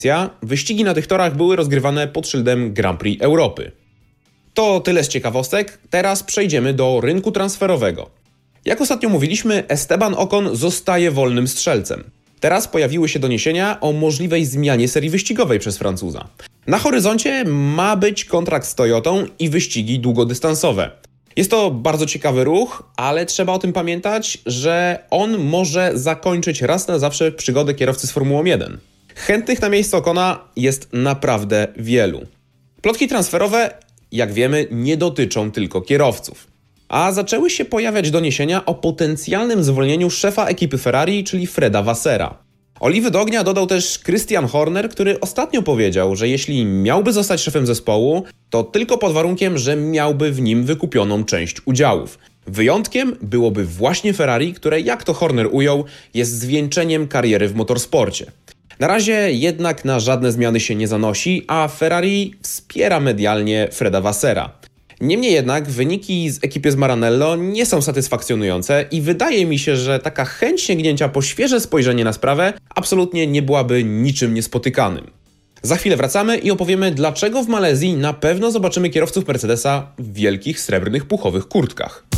wyścigi na tych torach były rozgrywane pod szyldem Grand Prix Europy. To tyle z ciekawostek, teraz przejdziemy do rynku transferowego. Jak ostatnio mówiliśmy, Esteban Ocon zostaje wolnym strzelcem. Teraz pojawiły się doniesienia o możliwej zmianie serii wyścigowej przez Francuza. Na horyzoncie ma być kontrakt z Toyotą i wyścigi długodystansowe. Jest to bardzo ciekawy ruch, ale trzeba o tym pamiętać, że on może zakończyć raz na zawsze przygodę kierowcy z Formułą 1. Chętnych na miejsce Ocona jest naprawdę wielu. Plotki transferowe, jak wiemy, nie dotyczą tylko kierowców. A zaczęły się pojawiać doniesienia o potencjalnym zwolnieniu szefa ekipy Ferrari, czyli Freda Vassera. Oliwy do ognia dodał też Christian Horner, który ostatnio powiedział, że jeśli miałby zostać szefem zespołu, to tylko pod warunkiem, że miałby w nim wykupioną część udziałów. Wyjątkiem byłoby właśnie Ferrari, które, jak to Horner ujął, jest zwieńczeniem kariery w motorsporcie. Na razie jednak na żadne zmiany się nie zanosi, a Ferrari wspiera medialnie Freda Vassera. Niemniej jednak wyniki z ekipy z Maranello nie są satysfakcjonujące i wydaje mi się, że taka chęć sięgnięcia po świeże spojrzenie na sprawę absolutnie nie byłaby niczym niespotykanym. Za chwilę wracamy i opowiemy, dlaczego w Malezji na pewno zobaczymy kierowców Mercedesa w wielkich, srebrnych, puchowych kurtkach.